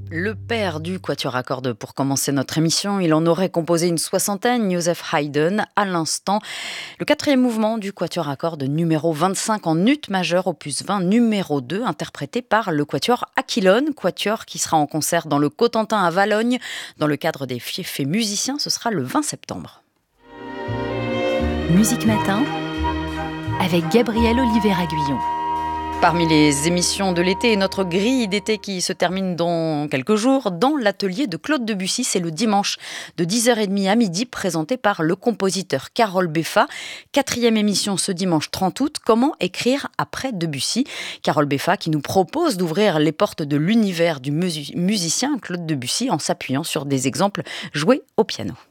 Le père du quatuor à cordes pour commencer notre émission, il en aurait composé une soixantaine, Joseph Haydn, à l'instant. Le quatrième mouvement du quatuor à cordes numéro 25 en ut majeur, opus 20, numéro 2, interprété par le quatuor Aquilone, quatuor qui sera en concert dans le Cotentin à Valognes, dans le cadre des Fiefs musiciens, ce sera le 20 septembre. Musique Matin, avec Gabriel Oliver-Aguillon. Parmi les émissions de l'été et notre grille d'été qui se termine dans quelques jours, dans l'atelier de Claude Debussy, c'est le dimanche de 10h30 à midi, présenté par le compositeur Carole Beffa. Quatrième émission ce dimanche 30 août, comment écrire après Debussy. Carole Beffa qui nous propose d'ouvrir les portes de l'univers du musicien Claude Debussy en s'appuyant sur des exemples joués au piano.